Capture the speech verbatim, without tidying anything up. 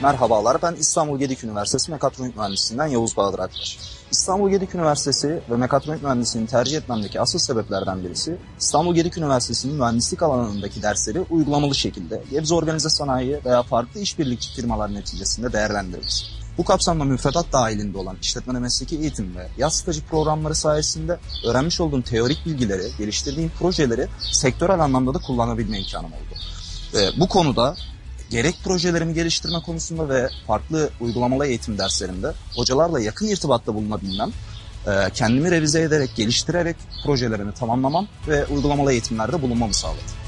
Merhabalar, ben İstanbul Gedik Üniversitesi Mekatronik Mühendisliğinden Yavuz Bahadır Aktaş. İstanbul Gedik Üniversitesi ve Mekatronik Mühendisliğini tercih etmemdeki asıl sebeplerden birisi, İstanbul Gedik Üniversitesi'nin mühendislik alanındaki dersleri uygulamalı şekilde Gebze Organize Sanayi veya farklı işbirlikçi firmalar neticesinde değerlendiririz. Bu kapsamda müfredat dahilinde olan işletme mesleki eğitim ve yaz stajı programları sayesinde öğrenmiş olduğum teorik bilgileri, geliştirdiğim projeleri sektörel anlamda da kullanabilme imkanım oldu. Ve bu konuda gerek projelerimi geliştirme konusunda ve farklı uygulamalı eğitim derslerimde hocalarla yakın irtibatta bulunabilmem, kendimi revize ederek, geliştirerek projelerimi tamamlamam ve uygulamalı eğitimlerde bulunmamı sağladı.